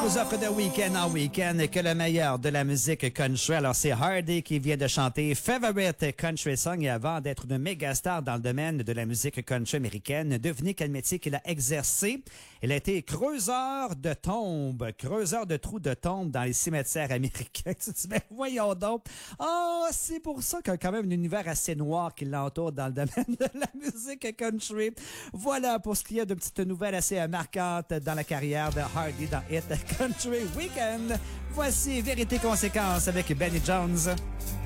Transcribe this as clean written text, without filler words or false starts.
nous offre de week-end en week-end que le meilleur de la musique country. Alors, c'est Hardy qui vient de chanter Favorite Country Song. Et avant d'être une méga star dans le domaine de la musique country américaine, devinez quel métier qu'il a exercé. Il a été creuseur de tombes, creuseur de trous de tombes dans les cimetières américains. Tu te dis, ben voyons donc. Oh, c'est pour ça qu'il y a quand même un univers assez noir qui l'entoure dans le domaine de la musique country. Voilà pour ce qui est de petites nouvelles assez marquantes dans la carrière de Hardy dans Hit Country Weekend. Voici Vérité Conséquence avec Benny Jones.